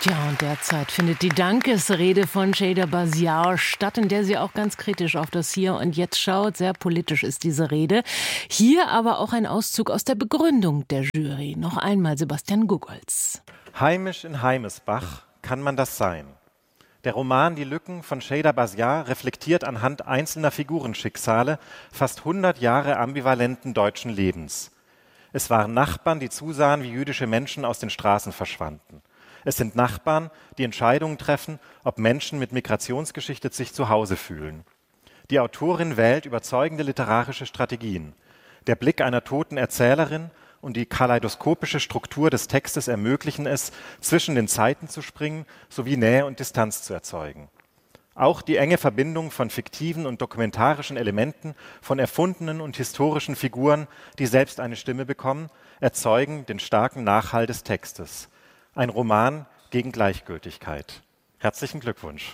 Ja, und derzeit findet die Dankesrede von Cheda Basiar statt, in der sie auch ganz kritisch auf das Hier und Jetzt schaut. Sehr politisch ist diese Rede. Hier aber auch ein Auszug aus der Begründung der Jury. Noch einmal Sebastian Gugolz. Heimisch in Heimesbach kann man das sein. Der Roman Die Lücken von Cheda Basiar reflektiert anhand einzelner Figurenschicksale fast 100 Jahre ambivalenten deutschen Lebens. Es waren Nachbarn, die zusahen, wie jüdische Menschen aus den Straßen verschwanden. Es sind Nachbarn, die Entscheidungen treffen, ob Menschen mit Migrationsgeschichte sich zu Hause fühlen. Die Autorin wählt überzeugende literarische Strategien. Der Blick einer toten Erzählerin und die kaleidoskopische Struktur des Textes ermöglichen es, zwischen den Zeiten zu springen sowie Nähe und Distanz zu erzeugen. Auch die enge Verbindung von fiktiven und dokumentarischen Elementen, von erfundenen und historischen Figuren, die selbst eine Stimme bekommen, erzeugen den starken Nachhall des Textes. Ein Roman gegen Gleichgültigkeit. Herzlichen Glückwunsch.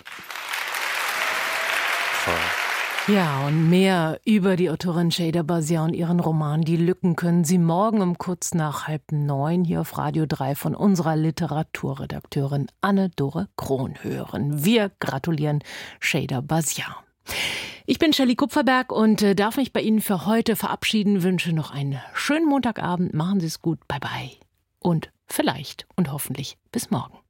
So. Ja, und mehr über die Autorin Cheda Basiar und ihren Roman Die Lücken können Sie morgen um kurz nach 8:30 hier auf Radio 3 von unserer Literaturredakteurin Anne-Dore Krohn hören. Wir gratulieren Cheda Basiar. Ich bin Shelley Kupferberg und darf mich bei Ihnen für heute verabschieden. Wünsche noch einen schönen Montagabend. Machen Sie es gut. Bye bye. Und vielleicht und hoffentlich bis morgen.